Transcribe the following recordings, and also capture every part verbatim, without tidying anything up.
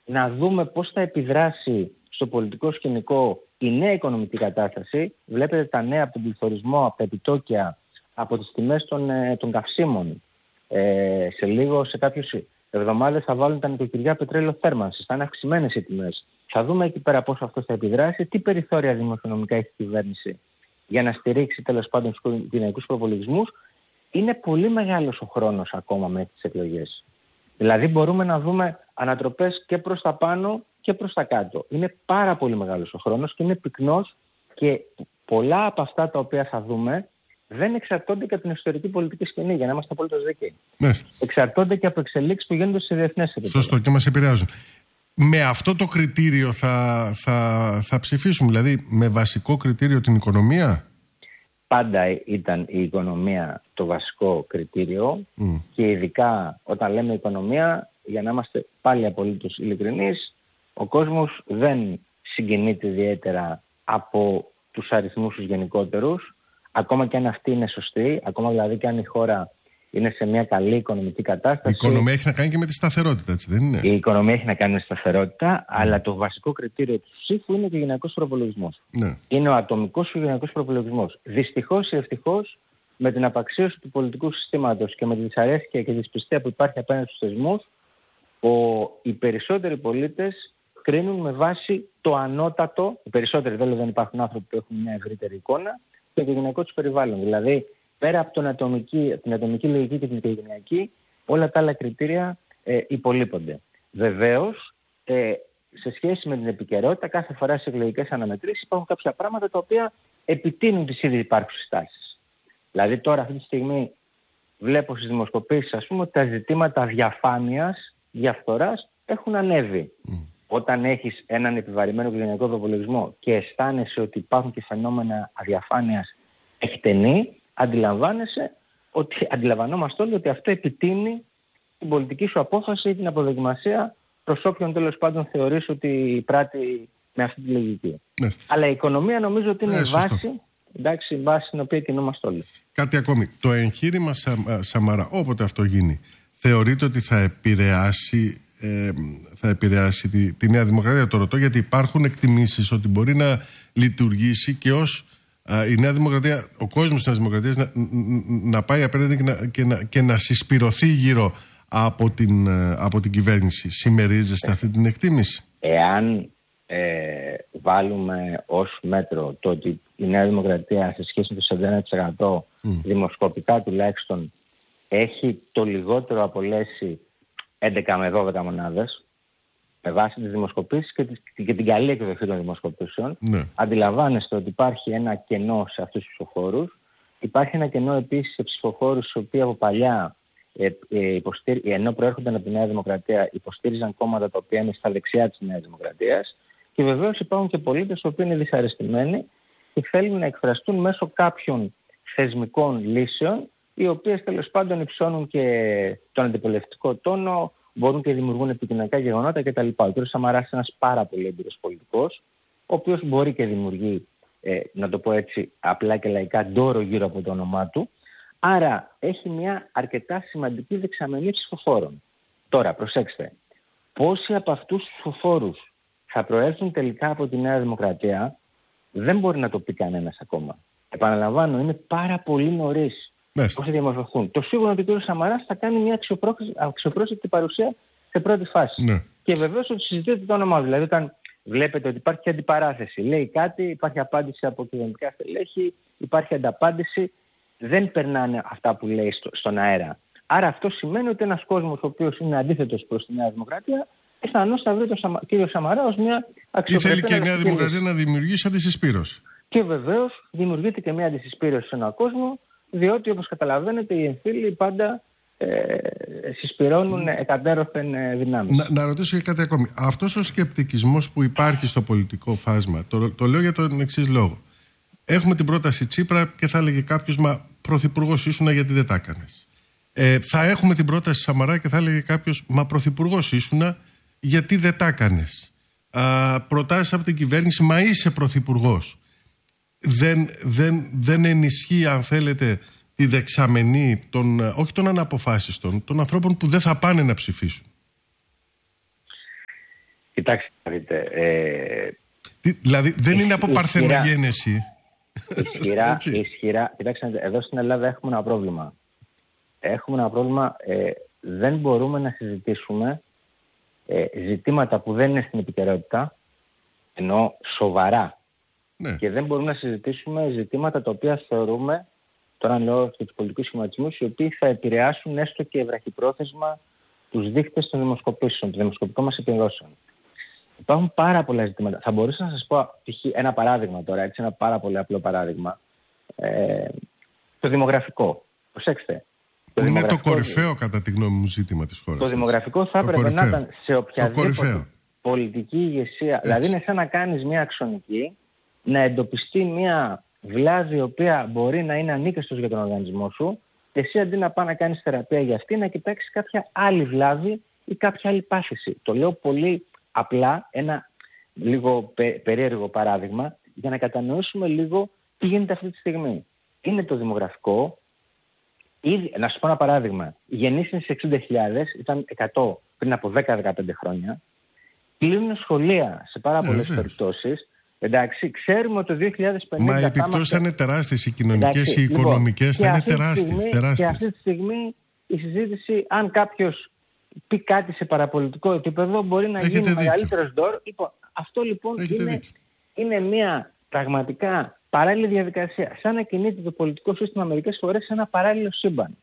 να δούμε πώς θα επιδράσει στο πολιτικό σκηνικό η νέα οικονομική κατάσταση. Βλέπετε τα νέα από τον πληθωρισμό, από τα επιτόκια, από τις τιμές των, των καυσίμων. Ε, σε λίγο, σε κάποιες εβδομάδες θα βάλουν τα νοικοκυριά πετρέλαιο θέρμανσης. Θα είναι αυξημένες οι τιμές. Θα δούμε εκεί πέρα πώς αυτό θα επιδράσει, τι περιθώρια δημοσιονομικά έχει η κυβέρνηση για να στηρίξει τέλος πάντων τους οικογενειακούς προπολογισμούς. Είναι πολύ μεγάλος ο χρόνος ακόμα μέχρι τις εκλογές. Δηλαδή μπορούμε να δούμε ανατροπές και προς τα πάνω και προς τα κάτω. Είναι πάρα πολύ μεγάλος ο χρόνος και είναι πυκνός και πολλά από αυτά τα οποία θα δούμε δεν εξαρτώνται και από την ιστορική πολιτική σκηνή, για να είμαστε απολύτως δίκαιοι. Ναι. Εξαρτώνται και από εξελίξεις που γίνονται σε διεθνές επίπεδο. Σωστό, και μας επηρεάζουν. Με αυτό το κριτήριο θα, θα, θα ψηφίσουμε, δηλαδή με βασικό κριτήριο την οικονομία. Πάντα ήταν η οικονομία το βασικό κριτήριο mm. και ειδικά όταν λέμε οικονομία, για να είμαστε πάλι απολύτως ειλικρινείς, ο κόσμος δεν συγκινείται ιδιαίτερα από τους αριθμούς τους γενικότερους, ακόμα και αν αυτή είναι σωστή, ακόμα δηλαδή και αν η χώρα είναι σε μια καλή οικονομική κατάσταση. Η οικονομία έχει να κάνει και με τη σταθερότητα, έτσι δεν είναι? Η οικονομία έχει να κάνει με τη σταθερότητα, mm. αλλά το βασικό κριτήριο του ψήφου είναι ο οικογενειακός προπολογισμός. Mm. Είναι ο ατομικός οικογενειακός προπολογισμός. Δυστυχώς ή ευτυχώς, με την απαξίωση του πολιτικού συστήματος και με τη δυσαρέσκεια και τη δυσπιστία που υπάρχει απέναντι στους θεσμούς, ο, οι περισσότεροι πολίτες κρίνουν με βάση το ανώτατο, οι περισσότεροι βέβαια δεν υπάρχουν άνθρωποι που έχουν μια ευρύτερη εικόνα, το οικογενειακό τους περιβάλλον. Δηλαδή, πέρα από τον ατομική, την ατομική λογική και την οικογενειακή, όλα τα άλλα κριτήρια ε, υπολείπονται. Βεβαίως, ε, σε σχέση με την επικαιρότητα, κάθε φορά στις εκλογικές αναμετρήσεις υπάρχουν κάποια πράγματα τα οποία επιτείνουν τις ήδη υπάρχουσες τάσεις. Δηλαδή τώρα αυτή τη στιγμή βλέπω στις δημοσκοπήσεις, ας πούμε, ότι τα ζητήματα διαφάνειας, διαφθοράς έχουν ανέβει. Mm. Όταν έχεις έναν επιβαρημένο οικογενειακό προπολογισμό και αισθάνεσαι ότι υπάρχουν και φαινόμενα αδιαφάνειας εκτενή, αντιλαμβάνεσαι ότι, αντιλαμβανόμαστε όλοι ότι αυτό επιτείνει την πολιτική σου απόφαση ή την αποδοκιμασία προς όποιον τέλος πάντων θεωρείς ότι πράττει με αυτή τη λογική. Ναι. Αλλά η οικονομία νομίζω ότι είναι ναι, η βάση, εντάξει, η βάση στην οποία κινούμαστε όλοι. Κάτι ακόμη. Το εγχείρημα Σα, Σαμαρά, όποτε αυτό γίνει, θεωρείτε ότι θα επηρεάσει, ε, θα επηρεάσει τη, τη Νέα Δημοκρατία? Το ρωτώ γιατί υπάρχουν εκτιμήσεις ότι μπορεί να λειτουργήσει και ως η Νέα Δημοκρατία, ο κόσμος της Νέας Δημοκρατίας να, να πάει απέναντι και να, και, να, και να συσπηρωθεί γύρω από την, από την κυβέρνηση. Συμμερίζεστε αυτή την εκτίμηση? Εάν ε, βάλουμε ως μέτρο το ότι η Νέα Δημοκρατία σε σχέση με το σαράντα ένα τοις εκατό mm. δημοσκοπικά τουλάχιστον έχει το λιγότερο απολέσει έντεκα με δώδεκα μονάδες, με βάση τις δημοσκοπήσεις και, και την καλή εκδοχή των δημοσκοπήσεων, ναι. Αντιλαμβάνεστε ότι υπάρχει ένα κενό σε αυτούς τους ψηφοφόρους. Υπάρχει ένα κενό επίσης σε ψηφοφόρους οι οποίοι από παλιά, ε, ε, υποστήρι... ενώ προέρχονταν από τη Νέα Δημοκρατία, υποστήριζαν κόμματα τα οποία είναι στα δεξιά της Νέας Δημοκρατίας. Και βεβαίως υπάρχουν και πολίτες οι οποίοι είναι δυσαρεστημένοι και θέλουν να εκφραστούν μέσω κάποιων θεσμικών λύσεων, οι οποίες τέλος πάντων υψώνουν και τον αντιπολιτευτικό τόνο, μπορούν και δημιουργούν επικοινωνικά γεγονότα κτλ. Ο κ. Σαμαράς είναι ένας πάρα πολύ έμπειρος πολιτικός, ο οποίος μπορεί και δημιουργεί, ε, να το πω έτσι απλά και λαϊκά, ντόρο γύρω από το όνομά του. Άρα έχει μια αρκετά σημαντική δεξαμενή ψηφοφόρων. Τώρα, προσέξτε, πόσοι από αυτούς τους ψηφοφόρους θα προέρθουν τελικά από τη Νέα Δημοκρατία, δεν μπορεί να το πει κανένας ακόμα. Επαναλαμβάνω, είναι πάρα πολύ νωρίς. Πώς θα διαμορφωθούν. Το σίγουρο είναι ότι ο κ. Σαμαράς θα κάνει μια αξιοπρόσεκτη παρουσία σε πρώτη φάση. Ναι. Και βεβαίως ότι συζητείτε το όνομά του. Δηλαδή όταν βλέπετε ότι υπάρχει αντιπαράθεση, λέει κάτι, υπάρχει απάντηση από κυβερνητικά στελέχη, υπάρχει ανταπάντηση, δεν περνάνε αυτά που λέει στο, στον αέρα. Άρα αυτό σημαίνει ότι ένας κόσμος ο οποίος είναι αντίθετος προς τη Νέα Δημοκρατία, πιθανώς θα βρει τον κ. Σαμαρά ως μια αξιοπρεπή. Ή θέλει και η Νέα Δημοκρατία να δημιουργήσει αντισυσπήρωση. Και βεβαίως δημιουργείται και μια αντισυσπήρωση σε έναν κόσμο, διότι όπως καταλαβαίνετε οι εμφύλοι πάντα ε, συσπηρώνουν εκατέρωθεν δυνάμεις. Να, να ρωτήσω και κάτι ακόμη. Αυτός ο σκεπτικισμός που υπάρχει στο πολιτικό φάσμα, το, το λέω για τον εξής λόγο. Έχουμε την πρόταση Τσίπρα και θα έλεγε κάποιος, μα πρωθυπουργός ήσουνα γιατί δεν τα έκανες. Ε, θα έχουμε την πρόταση Σαμαρά και θα έλεγε κάποιος, μα πρωθυπουργός ήσουνα γιατί δεν τα έκανες. Προτάσεις από την κυβέρνηση, μα είσαι πρωθυπουργός. Δεν, δεν, δεν ενισχύει, αν θέλετε, τη δεξαμενή των, όχι των αναποφάσιστων, των ανθρώπων που δεν θα πάνε να ψηφίσουν? Κοιτάξτε, δείτε. Ε, δηλαδή δεν είναι από παρθενογένεση. Ισχυρά, ισχυρά. Κοιτάξτε, εδώ στην Ελλάδα έχουμε ένα πρόβλημα. Έχουμε ένα πρόβλημα, ε, δεν μπορούμε να συζητήσουμε ε, ζητήματα που δεν είναι στην επικαιρότητα, ενώ σοβαρά. Ναι. Και δεν μπορούμε να συζητήσουμε ζητήματα τα οποία θεωρούμε, τώρα λέω για τους πολιτικούς σχηματισμούς, οι οποίοι θα επηρεάσουν έστω και βραχυπρόθεσμα τους δείκτες των δημοσκοπήσεων, των δημοσκοπικών μας επιδόσεων. Υπάρχουν πάρα πολλά ζητήματα. Θα μπορούσα να σας πω ένα παράδειγμα τώρα, έτσι, ένα πάρα πολύ απλό παράδειγμα. Ε, το δημογραφικό. Προσέξτε. Το είναι το κορυφαίο κατά τη γνώμη μου ζήτημα της χώρας. Το δημογραφικό θα έπρεπε να ήταν σε οποιαδήποτε πολιτική ηγεσία. Έτσι. Δηλαδή είναι σαν να κάνεις μια αξονική, να εντοπιστεί μια βλάβη η οποία μπορεί να είναι ανίκαστος για τον οργανισμό σου και εσύ αντί να πάει να κάνεις θεραπεία για αυτή, να κοιτάξεις κάποια άλλη βλάβη ή κάποια άλλη πάθηση. Το λέω πολύ απλά, ένα λίγο πε, περίεργο παράδειγμα, για να κατανοήσουμε λίγο τι γίνεται αυτή τη στιγμή. Είναι το δημογραφικό. Ήδη, να σας πω ένα παράδειγμα. Οι γεννήσεις εξήντα χιλιάδες ήταν εκατό πριν από δέκα με δεκαπέντε χρόνια. Κλείνουν σχολεία σε πάρα πολλές περιπτώσεις. Εντάξει, ξέρουμε ότι το δύο χιλιάδες πενήντα... Μα οι επιπτώσεις θα είναι τεράστιες, οι κοινωνικές, οι οικονομικές θα είναι τεράστιες, τεράστιες. Και αυτή τη στιγμή η συζήτηση, αν κάποιος πει κάτι σε παραπολιτικό επίπεδο, μπορεί να Έχετε γίνει μεγαλύτερος ντόρ. Λοιπόν, αυτό λοιπόν είναι, είναι μια πραγματικά παράλληλη διαδικασία. Σαν να κινείται το πολιτικό σύστημα μερικές φορές σε ένα παράλληλο σύμπαν.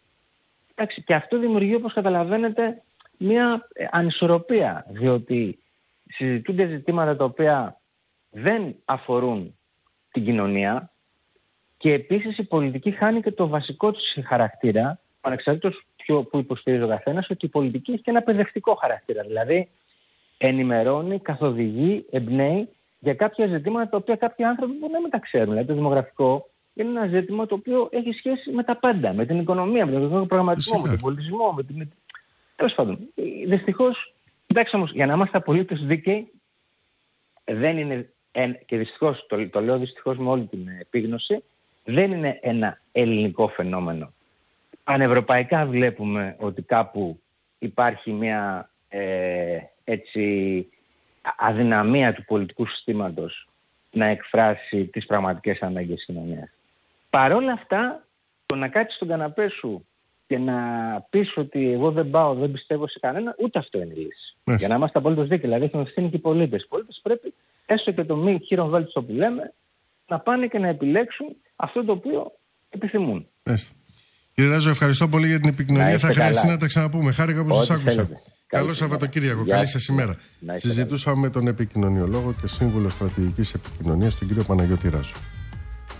Εντάξει, και αυτό δημιουργεί, όπως καταλαβαίνετε, μια ανισορροπία. Διότι συζητούνται ζητήματα τα οποία δεν αφορούν την κοινωνία και επίσης η πολιτική χάνει και το βασικό της χαρακτήρα, ανεξαρτήτως που υποστηρίζει ο καθένας, ότι η πολιτική έχει και ένα παιδευτικό χαρακτήρα. Δηλαδή ενημερώνει, καθοδηγεί, εμπνέει για κάποια ζητήματα τα οποία κάποιοι άνθρωποι μπορεί να μην τα ξέρουν. Δηλαδή το δημογραφικό είναι ένα ζήτημα το οποίο έχει σχέση με τα πάντα. Με την οικονομία, με τον οικονομικό προγραμματισμό, με τον πολιτισμό, με την... Τέλος πάντων. Δυστυχώς, κοιτάξτε όμως, για να είμαστε απολύτως δίκαιοι, δεν είναι, και δυστυχώς, το, το λέω δυστυχώς με όλη την επίγνωση, δεν είναι ένα ελληνικό φαινόμενο. Πανευρωπαϊκά βλέπουμε ότι κάπου υπάρχει μια ε, έτσι, αδυναμία του πολιτικού συστήματος να εκφράσει τις πραγματικές ανάγκες της κοινωνίας. Παρ' όλα αυτά, το να κάτσεις στον καναπέ σου και να πεις ότι εγώ δεν πάω, δεν πιστεύω σε κανένα, ούτε αυτό είναι η λύση. Yes. Για να είμαστε απολύτως δίκαιοι, δηλαδή έχουν ευθύνη και οι πολίτες. Οι πολίτες πρέπει, έστω και το μη χείρον βέλτιστο που λέμε, να πάνε και να επιλέξουν αυτό το οποίο επιθυμούν. Yes. Κύριε Ράζο, ευχαριστώ πολύ για την επικοινωνία. Θα χρειαστεί να τα ξαναπούμε. Χάρηκα που σας άκουσα. Καλό Σαββατοκύριακο. Καλή σας ημέρα. Συζητούσαμε με τον επικοινωνιολόγο και σύμβουλο στρατηγικής επικοινωνίας, τον κύριο Παναγιώτη Ράζο.